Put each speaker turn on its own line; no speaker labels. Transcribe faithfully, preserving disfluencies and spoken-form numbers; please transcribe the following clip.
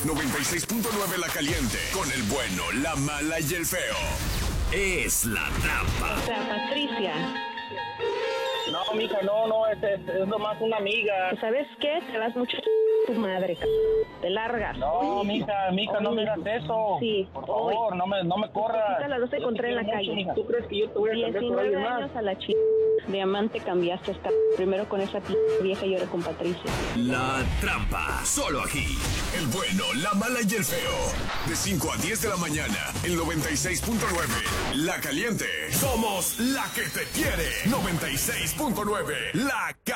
noventa y seis punto nueve La Caliente. Con el bueno, la mala y el feo. Es La Trampa.
O sea, Patricia.
No, mija, no, no, es, es, es nomás una amiga.
¿Sabes qué? Te vas mucho a tu madre, c... Te largas.
No, mija, mija, no me hagas eso.
Sí.
Por favor, no me, no me corras.
A las dos te encontré en la
mucho,
calle.
Mija. ¿Tú crees que yo te voy a cambiar por
diecinueve
alguien más?
años a la chica. Diamante cambiaste esta... Primero con esa p... vieja y ahora con Patricia.
La Trampa. Solo aquí. El bueno, la mala y el feo. De cinco a diez de la mañana. El noventa y seis punto nueve. La Caliente. Somos la que te quiere. noventa y seis punto nueve. La